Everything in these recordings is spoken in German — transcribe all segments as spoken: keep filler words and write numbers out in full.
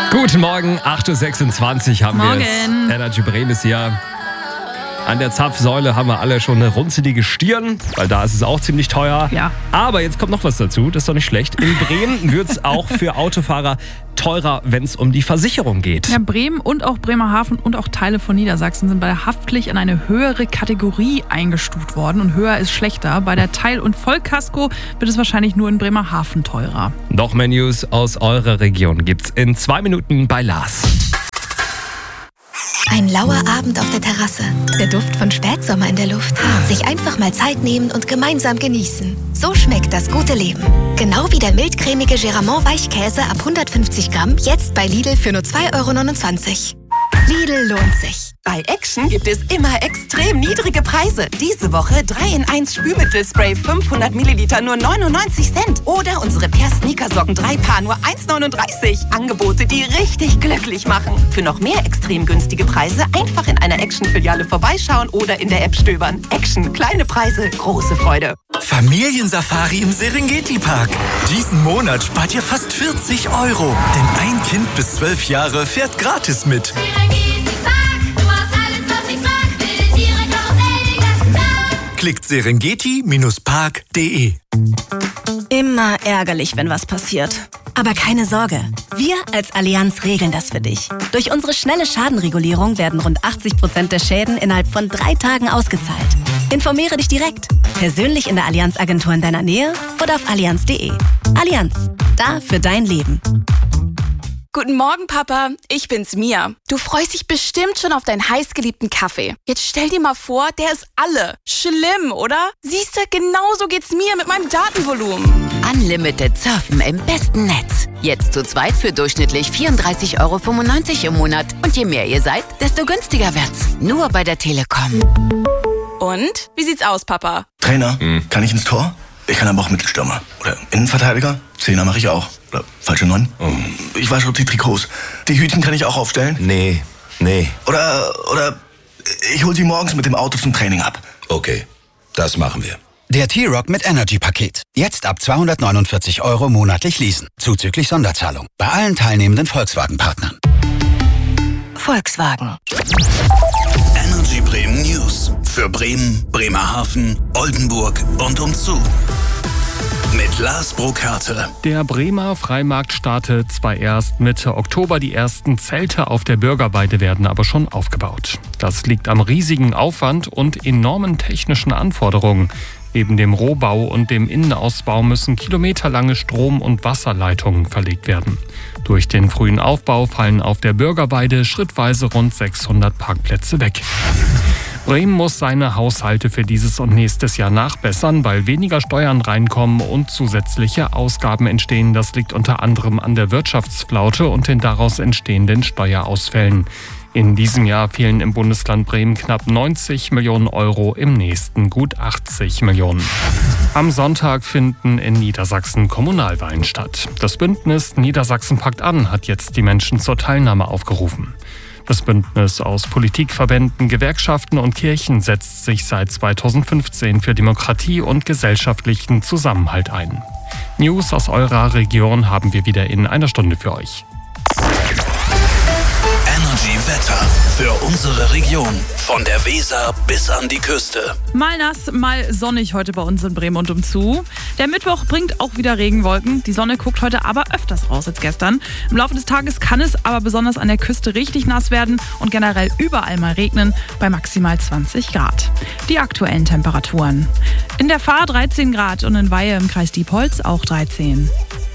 Guten Morgen, acht Uhr sechsundzwanzig haben wir es. Morgen. Energy Bremen ist hier. An der Zapfsäule haben wir alle schon eine runzelige Stirn, weil da ist es auch ziemlich teuer. Ja. Aber jetzt kommt noch was dazu, das ist doch nicht schlecht. In Bremen wird es auch für Autofahrer teurer, wenn es um die Versicherung geht. Ja, Bremen und auch Bremerhaven und auch Teile von Niedersachsen sind bei der Haftpflicht in eine höhere Kategorie eingestuft worden. Und höher ist schlechter. Bei der Teil- und Vollkasko wird es wahrscheinlich nur in Bremerhaven teurer. Noch mehr News aus eurer Region gibt's in zwei Minuten bei Lars. Ein lauer Abend auf der Terrasse. Der Duft von Spätsommer in der Luft. Sich einfach mal Zeit nehmen und gemeinsam genießen. So schmeckt das gute Leben. Genau wie der mildcremige Geramont Weichkäse ab hundertfünfzig Gramm. Jetzt bei Lidl für nur zwei Euro neunundzwanzig. Lidl lohnt sich. Bei Action gibt es immer extrem niedrige Preise. Diese Woche drei in eins Spülmittelspray fünfhundert Milliliter nur neunundneunzig Cent. Oder unsere Per Sneakersocken drei Paar nur eins neununddreißig. Angebote, die richtig glücklich machen. Für noch mehr extrem günstige Preise einfach in einer Action-Filiale vorbeischauen oder in der App stöbern. Action, kleine Preise, große Freude. Familiensafari im Serengeti-Park. Diesen Monat spart ihr fast vierzig Euro. Denn ein Kind bis zwölf Jahre fährt gratis mit. Klickt serengeti Park punkt de. Immer ärgerlich, wenn was passiert. Aber keine Sorge, wir als Allianz regeln das für dich. Durch unsere schnelle Schadenregulierung werden rund achtzig Prozent der Schäden innerhalb von drei Tagen ausgezahlt. Informiere dich direkt, persönlich in der Allianz-Agentur in deiner Nähe oder auf allianz punkt de. Allianz, da für dein Leben. Guten Morgen, Papa. Ich bin's, Mia. Du freust dich bestimmt schon auf deinen heißgeliebten Kaffee. Jetzt stell dir mal vor, der ist alle. Schlimm, oder? Siehst du, genauso geht's mir mit meinem Datenvolumen. Unlimited Surfen im besten Netz. Jetzt zu zweit für durchschnittlich vierunddreißig Euro fünfundneunzig im Monat. Und je mehr ihr seid, desto günstiger wird's. Nur bei der Telekom. Und? Wie sieht's aus, Papa? Trainer, hm. kann ich ins Tor? Ich kann aber auch Mittelstürmer. Oder Innenverteidiger. Zehner mache ich auch. Oder falsche Neun. Oh. Ich wasche die Trikots. Die Hütchen kann ich auch aufstellen. Nee, nee. Oder, oder ich hol sie morgens mit dem Auto zum Training ab. Okay, das machen wir. Der T-Rock mit Energy-Paket. Jetzt ab zweihundertneunundvierzig Euro monatlich leasen. Zuzüglich Sonderzahlung. Bei allen teilnehmenden Volkswagen-Partnern. Volkswagen. Energy Bremen News. Für Bremen, Bremerhaven, Oldenburg und umzu. Mit Lars Burkhardt. Der Bremer Freimarkt startet zwar erst Mitte Oktober, die ersten Zelte auf der Bürgerweide werden aber schon aufgebaut. Das liegt am riesigen Aufwand und enormen technischen Anforderungen. Neben dem Rohbau und dem Innenausbau müssen kilometerlange Strom- und Wasserleitungen verlegt werden. Durch den frühen Aufbau fallen auf der Bürgerweide schrittweise rund sechshundert Parkplätze weg. Bremen muss seine Haushalte für dieses und nächstes Jahr nachbessern, weil weniger Steuern reinkommen und zusätzliche Ausgaben entstehen. Das liegt unter anderem an der Wirtschaftsflaute und den daraus entstehenden Steuerausfällen. In diesem Jahr fehlen im Bundesland Bremen knapp neunzig Millionen Euro, im nächsten gut achtzig Millionen. Am Sonntag finden in Niedersachsen Kommunalwahlen statt. Das Bündnis Niedersachsen packt an hat jetzt die Menschen zur Teilnahme aufgerufen. Das Bündnis aus Politikverbänden, Gewerkschaften und Kirchen setzt sich seit zweitausendfünfzehn für Demokratie und gesellschaftlichen Zusammenhalt ein. News aus eurer Region haben wir wieder in einer Stunde für euch. Energy Wetter für unsere Region. Von der Weser bis an die Küste. Mal nass, mal sonnig heute bei uns in Bremen und umzu. Der Mittwoch bringt auch wieder Regenwolken. Die Sonne guckt heute aber öfters raus als gestern. Im Laufe des Tages kann es aber besonders an der Küste richtig nass werden und generell überall mal regnen bei maximal zwanzig Grad. Die aktuellen Temperaturen. In der Fahr dreizehn Grad und in Weihe im Kreis Diepholz auch dreizehn.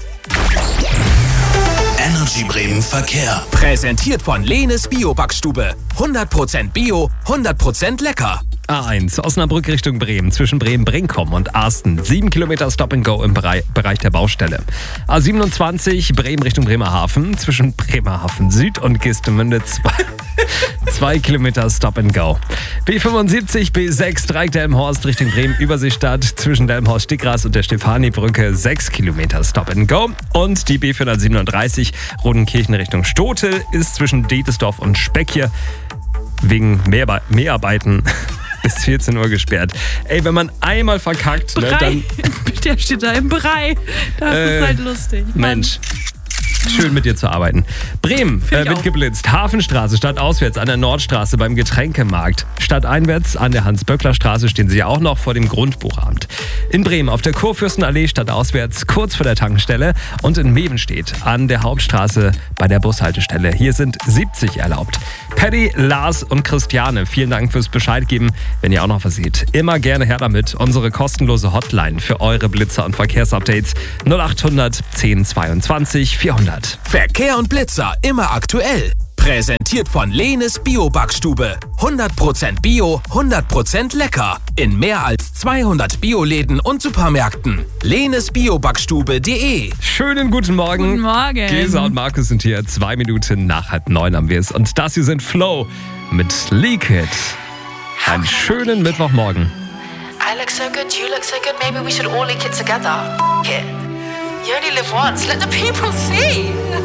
Energy Bremen Verkehr. Präsentiert von Lenes Bio-Backstube. hundert Prozent Bio, hundert Prozent lecker. A eins, Osnabrück Richtung Bremen, zwischen Bremen-Brinkum und Arsten. Sieben Kilometer Stop-and-Go im Bereich der Baustelle. A siebenundzwanzig, Bremen Richtung Bremerhaven, zwischen Bremerhaven Süd und Gistemünde. Zwei, zwei Kilometer Stop-and-Go. B fünfundsiebzig, B sechs, Dreieck Delmenhorst Richtung Bremen, Überseestadt, zwischen Delmenhorst-Stickgras und der Stefani-Brücke. Sechs Kilometer Stop-and-Go. Und die B vierhundertsiebenunddreißig, Rodenkirchen Richtung Stote, ist zwischen Dietesdorf und Speckje wegen Mehrbe- Mehrarbeiten bis vierzehn Uhr gesperrt. Ey, wenn man einmal verkackt, ne, Brei. dann... Der steht da im Brei. Das äh, ist halt lustig. Mann. Mensch. Schön mit dir zu arbeiten. Bremen äh, wird geblitzt. Hafenstraße statt auswärts an der Nordstraße beim Getränkemarkt. Statt einwärts an der Hans-Böckler-Straße stehen sie ja auch noch vor dem Grundbuchamt. In Bremen auf der Kurfürstenallee statt auswärts kurz vor der Tankstelle. Und in Mevenstedt an der Hauptstraße bei der Bushaltestelle. Hier sind siebzig erlaubt. Paddy, Lars und Christiane, vielen Dank fürs Bescheid geben. Wenn ihr auch noch was seht, immer gerne her damit. Unsere kostenlose Hotline für eure Blitzer und Verkehrsupdates null acht hundert zehn zweiundzwanzig vierhundert. Verkehr und Blitzer immer aktuell. Präsentiert von Lenes Bio-Backstube. hundert Prozent Bio, hundert Prozent lecker. In mehr als zweihundert Bioläden und Supermärkten. lenes bio backstube punkt de. Schönen guten Morgen. Guten Morgen. Gesa und Markus sind hier. Zwei Minuten nach halb neun am W S. Und das hier sind Flow mit Leak It. Einen schönen Mittwochmorgen. I look so good, you look so good, maybe we should all leak it together. F*** it. You only live once, let the people see.